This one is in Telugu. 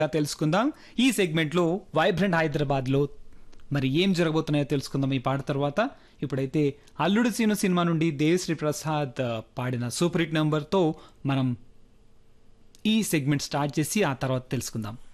తెలుసుకుందాం. ఈ సెగ్మెంట్లో వైబ్రెంట్ హైదరాబాద్లో మరి ఏం జరగబోతున్నాయో తెలుసుకుందాం ఈ పాట తర్వాత. ఇప్పుడైతే అల్లుడు సీను సినిమా నుండి దేవిశ్రీ ప్రసాద్ పాడిన సూపర్ హిట్ నెంబర్తో మనం ఈ సెగ్మెంట్ స్టార్ట్ చేసి ఆ తర్వాత తెలుసుకుందాం.